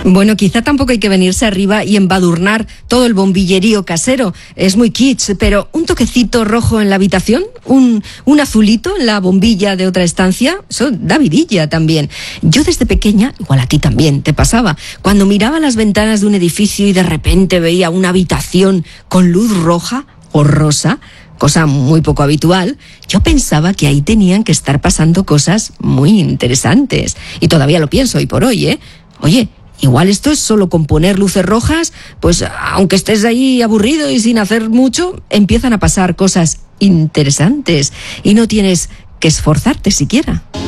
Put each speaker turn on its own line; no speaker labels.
Bueno, quizá tampoco hay que venirse arriba y embadurnar todo el bombillerío casero. Es muy kitsch, pero un toquecito rojo en la habitación, un azulito en la bombilla de otra estancia, eso da vidilla también. Yo desde pequeña, igual a ti también te pasaba, cuando miraba las ventanas de un edificio y de repente veía una habitación con luz roja o rosa, cosa muy poco habitual, yo pensaba que ahí tenían que estar pasando cosas muy interesantes. Y todavía lo pienso hoy por hoy, ¿eh? Oye, igual esto es solo con poner luces rojas, pues aunque estés ahí aburrido y sin hacer mucho, empiezan a pasar cosas interesantes y no tienes que esforzarte siquiera.